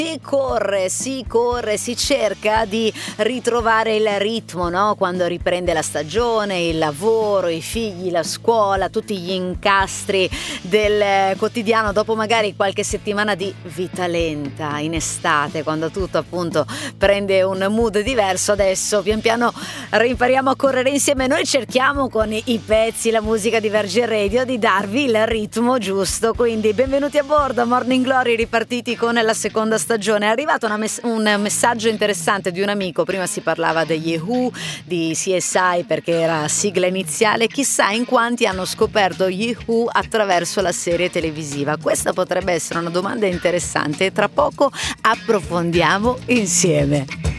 Si corre, si cerca di ritrovare il ritmo, no? Quando riprende la stagione, il lavoro, i figli, la scuola, tutti gli incastri del quotidiano, dopo magari qualche settimana di vita lenta in estate, quando tutto appunto prende un mood diverso. Adesso pian piano rimpariamo a correre insieme. Noi cerchiamo con i pezzi, la musica di Virgin Radio di darvi il ritmo giusto, quindi benvenuti a bordo Morning Glory, ripartiti con la seconda stagione. È arrivato un messaggio interessante di un amico. Prima si parlava degli Who, di CSI perché era sigla iniziale. Chissà in quanti hanno scoperto gli Who attraverso la serie televisiva. Questa potrebbe essere una domanda interessante e tra poco approfondiamo insieme.